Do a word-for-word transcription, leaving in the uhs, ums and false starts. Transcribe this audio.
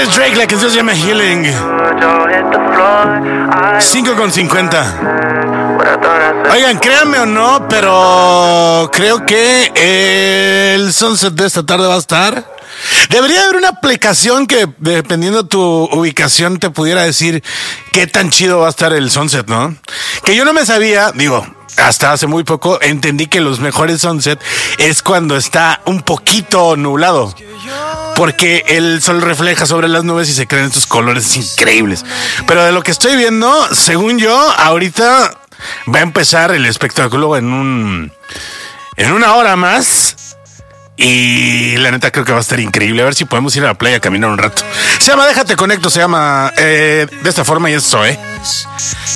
es Drake, la canción se llama Healing. cinco con cincuenta. Oigan, créanme o no, pero creo que el sunset de esta tarde va a estar. Debería haber una aplicación que, dependiendo de tu ubicación, te pudiera decir qué tan chido va a estar el sunset, ¿no? Que yo no me sabía, digo, hasta hace muy poco entendí que los mejores sunset es cuando está un poquito nublado, porque el sol refleja sobre las nubes y se crean estos colores increíbles. Pero de lo que estoy viendo, según yo, ahorita va a empezar el espectáculo en un en una hora más. Y la neta creo que va a estar increíble. A ver si podemos ir a la playa a caminar un rato. Se llama Déjate Conecto, se llama eh, de esta forma y es Zoe.